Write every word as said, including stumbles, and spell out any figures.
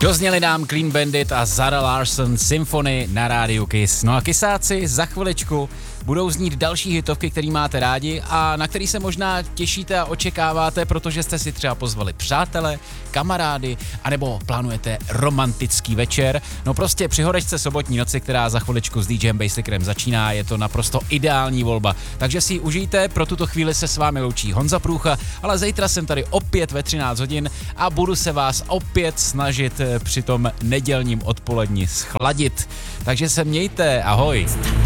Dozněli nám Clean Bandit a Zara Larsson Symphony na rádiu Kiss. No a Kissáci, za chviličku budou znít další hitovky, který máte rádi a na který se možná těšíte a očekáváte, protože jste si třeba pozvali přátele, kamarády, anebo plánujete romantický večer. No prostě při horečce sobotní noci, která za chviličku s DJem Basicrem začíná, je to naprosto ideální volba. Takže si ji užijte, pro tuto chvíli se s vámi loučí Honza Průcha, ale zítra jsem tady opět ve třináct hodin a budu se vás opět snažit při tom nedělním odpoledni schladit. Takže se mějte, ahoj.